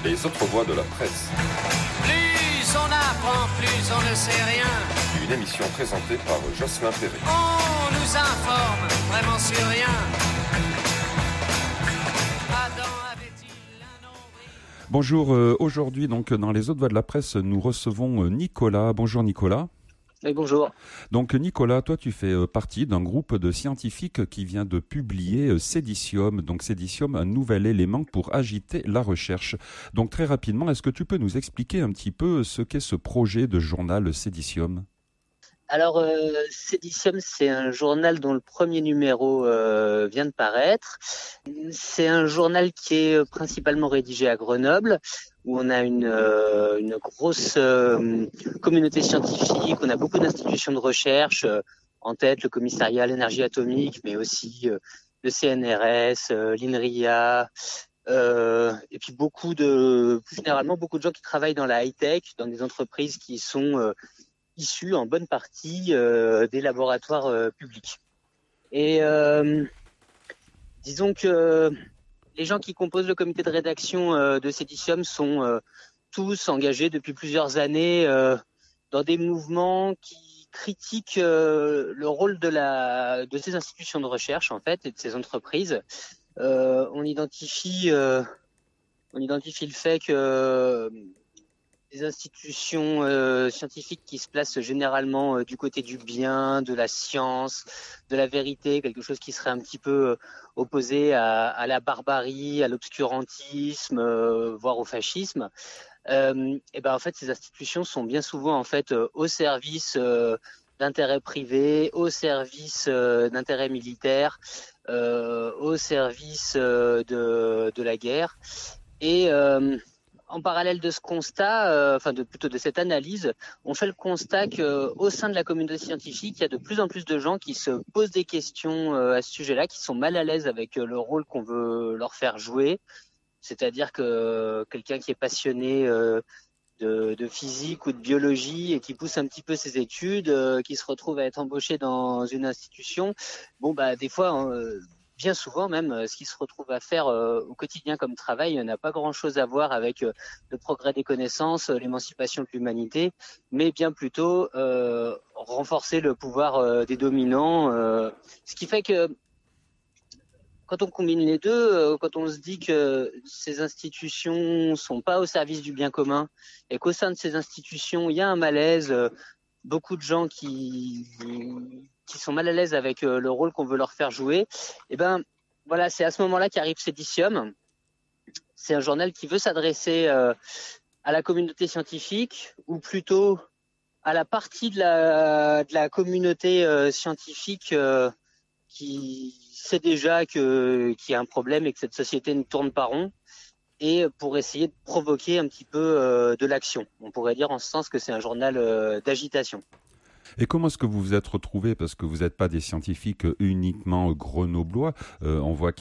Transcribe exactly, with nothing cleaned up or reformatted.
Les autres voix de la presse. Plus on apprend, plus on ne sait rien. Une émission présentée par Jocelyn Perret. On nous informe vraiment sur rien. Adam avait-il un nombril? Bonjour, euh, aujourd'hui donc dans les autres voix de la presse, nous recevons euh, Nicolas. Bonjour Nicolas. Oui, bonjour. Donc Nicolas, toi tu fais euh, partie d'un groupe de scientifiques qui vient de publier euh, Séditium. Donc Séditium, un nouvel élément pour agiter la recherche. Donc très rapidement, est-ce que tu peux nous expliquer un petit peu ce qu'est ce projet de journal Séditium ? Alors, euh, Séditium, c'est un journal dont le premier numéro euh, vient de paraître. C'est un journal qui est principalement rédigé à Grenoble, où on a une, euh, une grosse euh, communauté scientifique, on a beaucoup d'institutions de recherche, euh, en tête le commissariat à l'énergie atomique, mais aussi euh, le C N R S, euh, l'INRIA, euh, et puis beaucoup de, plus généralement, beaucoup de gens qui travaillent dans la high-tech, dans des entreprises qui sont euh, issus en bonne partie euh, des laboratoires euh, publics. Et euh, disons que les gens qui composent le comité de rédaction euh, de Séditium sont euh, tous engagés depuis plusieurs années euh, dans des mouvements qui critiquent euh, le rôle de, la, de ces institutions de recherche en fait et de ces entreprises. Euh, on identifie, euh, on identifie le fait que euh, des institutions euh, scientifiques qui se placent généralement euh, du côté du bien, de la science, de la vérité, quelque chose qui serait un petit peu euh, opposé à, à la barbarie, à l'obscurantisme, euh, voire au fascisme. Euh, et ben en fait, ces institutions sont bien souvent en fait euh, au service euh, d'intérêts privés, au service euh, d'intérêts militaires, euh, au service euh, de, de la guerre. Et euh, en parallèle de ce constat, euh, enfin de, plutôt de cette analyse, on fait le constat qu'au sein de la communauté scientifique, il y a de plus en plus de gens qui se posent des questions euh, à ce sujet-là, qui sont mal à l'aise avec euh, le rôle qu'on veut leur faire jouer. C'est-à-dire que euh, quelqu'un qui est passionné euh, de, de physique ou de biologie et qui pousse un petit peu ses études, euh, qui se retrouve à être embauché dans une institution, bon bah des fois... Euh, bien souvent même, ce qu'il se retrouve à faire euh, au quotidien comme travail n'a pas grand-chose à voir avec euh, le progrès des connaissances, euh, l'émancipation de l'humanité, mais bien plutôt euh, renforcer le pouvoir euh, des dominants. Euh, ce qui fait que quand on combine les deux, euh, quand on se dit que ces institutions sont pas au service du bien commun et qu'au sein de ces institutions, il y a un malaise, euh, beaucoup de gens qui... qui sont mal à l'aise avec euh, le rôle qu'on veut leur faire jouer, et ben voilà, c'est à ce moment-là qu'arrive Séditium. C'est un journal qui veut s'adresser euh, à la communauté scientifique, ou plutôt à la partie de la, de la communauté euh, scientifique euh, qui sait déjà que, qu'il y a un problème et que cette société ne tourne pas rond, et pour essayer de provoquer un petit peu euh, de l'action. On pourrait dire en ce sens que c'est un journal euh, d'agitation. Et comment est-ce que vous vous êtes retrouvés ? Parce que vous n'êtes pas des scientifiques uniquement grenoblois. Euh, on voit